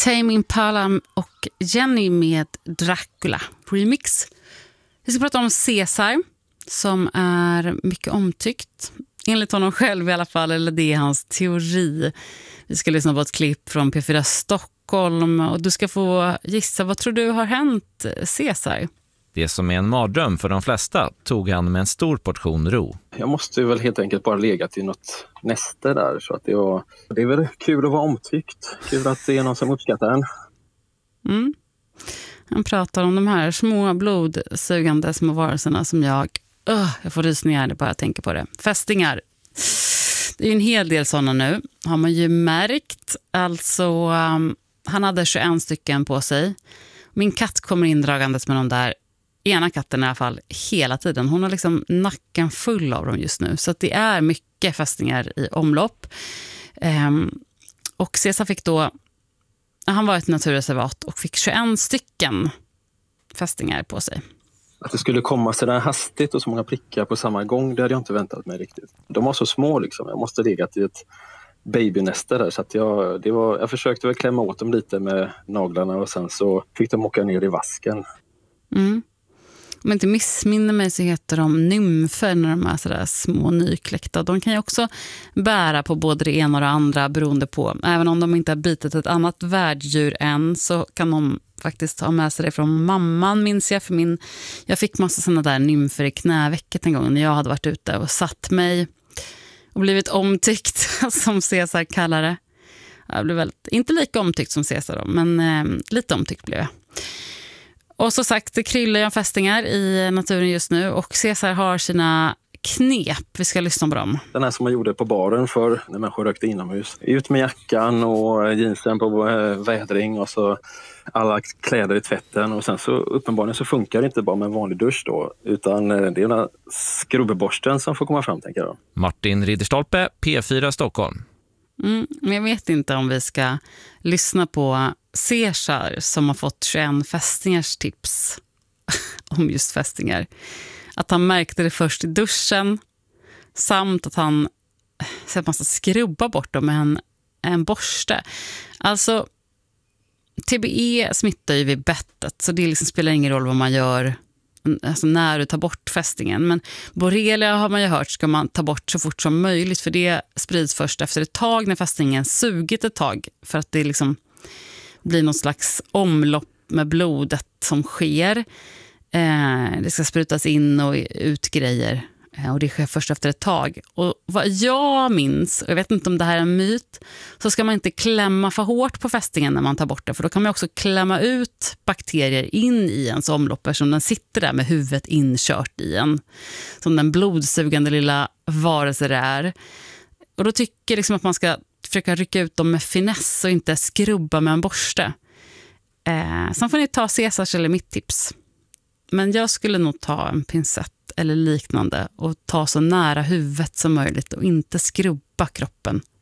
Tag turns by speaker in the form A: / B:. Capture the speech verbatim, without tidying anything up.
A: Tame Impala och Jenny med Dracula remix. Vi ska prata om Cesar som är mycket omtyckt. Enligt honom själv i alla fall, eller det är hans teori. Vi ska lyssna på ett klipp från P fyra Stockholm och du ska få gissa, vad tror du har hänt Cesar?
B: Det som är en mardröm för de flesta tog han med en stor portion ro.
C: Jag måste väl helt enkelt bara legat i något näste där. Så att det, var, det är väl kul att vara omtyckt. Kul att det är någon som uppskattar en.
A: Mm. Han pratar om de här små blodsugande små varelserna som jag... Uh, jag får rysningar bara jag tänker på det. Fästingar. Det är ju en hel del sådana nu. Har man ju märkt. Alltså, um, han hade tjugoett stycken på sig. Min katt kommer indragandes med de där. Ena katten i alla fall hela tiden. Hon har liksom nacken full av dem just nu. Så att det är mycket fästingar i omlopp. Um, och Cesar fick då... Han var ett naturreservat och fick tjugoett stycken fästingar på sig.
C: Att det skulle komma så där hastigt och så många prickar på samma gång, det hade jag inte väntat mig riktigt. De var så små liksom. Jag måste legat i ett babynäste där. Så att jag, det var, jag försökte väl klämma åt dem lite med naglarna och sen så fick de åka ner i vasken.
A: Mm. Om jag inte missminner mig så heter de nymfer när de är sådär små nykläckta. De kan ju också bära på både det ena och det andra beroende på. Även om de inte har bitit ett annat värddjur än så kan de faktiskt ha med sig det från mamman, minns jag. För min, jag fick massa sådana där nymfer i knävecket en gång när jag hade varit ute och satt mig och blivit omtyckt som Cesar kallar det. Jag blev väldigt, inte lika omtyckt som Cesar då, men eh, lite omtyckt blev jag. Och så sagt, det kryllar ju fästingar i naturen just nu och Cesar har sina knep. Vi ska lyssna på dem.
C: Den här som man gjorde på baren för när människor rökte inomhus. Ut med jackan och jeansen på vädring och så alla kläder i tvätten. Och sen så uppenbarligen så funkar det inte bara med en vanlig dusch då. Utan det är den här skrubbeborsten som får komma fram, tänker jag.
B: Martin Ridderstolpe, P fyra Stockholm.
A: Mm, men jag vet inte om vi ska lyssna på Cesar som har fått tjugoett fästingars tips om just fästingar. Att han märkte det först i duschen samt att han så att man ska skrubba bort dem med en, en borste. Alltså T B E smittar ju vid bettet så det liksom spelar ingen roll vad man gör alltså när du tar bort fästingen. Men borrelia har man ju hört ska man ta bort så fort som möjligt för det sprids först efter ett tag när fästingen sugit ett tag för att det liksom blir någon slags omlopp med blodet som sker. Eh, det ska sprutas in och ut grejer eh, och det sker först efter ett tag. Och vad jag minns, och jag vet inte om det här är en myt, så ska man inte klämma för hårt på fästingen när man tar bort det. För då kan man också klämma ut bakterier in i ens omlopp som den sitter där med huvudet inkört i en. Som den blodsugande lilla varelse det är. Och då tycker jag liksom att man ska försöka rycka ut dem med finess och inte skrubba med en borste. Eh, sen får ni ta Cesars eller mitt tips. Men jag skulle nog ta en pincett eller liknande och ta så nära huvudet som möjligt och inte skrubba kroppen.